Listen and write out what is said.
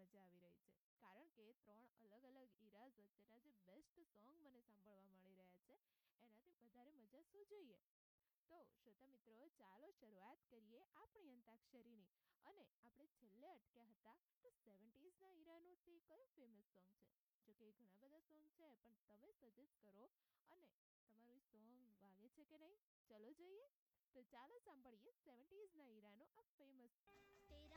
મજા આવી રહી છે, કારણ કે 3 અલગ અલગ ઇરાઝ વચ્ચેના જે બેસ્ટ સોંગ મને સાંભળવા મળી રહ્યા છે, એનાથી વધારે મજા શું જોઈએ. તો શ્રોતા મિત્રો, ચાલો શરૂઆત કરીએ આપણી અંતાક્ષરીની. અને આપણે છેલ્લે અટક્યા હતા તો 70s ઈરાનું તે કયું ફેમસ સોંગ છે. જો કે ઘણા બધા સોંગ છે, પણ તમે સજેસ્ટ કરો અને તમારું સોંગ વાગે છે કે નહીં, ચલો જોઈએ. તો ચાલો સાંભળીએ 70s ઈરાનો આ ફેમસ